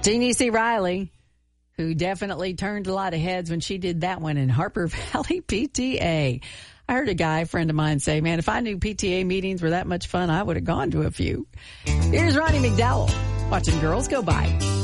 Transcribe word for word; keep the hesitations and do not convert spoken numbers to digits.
Jeannie C. Riley, who definitely turned a lot of heads when she did that one in Harper Valley P T A. I heard a guy, a friend of mine, say, man, if I knew P T A meetings were that much fun, I would have gone to a few. Here's Ronnie McDowell watching Girls Go By.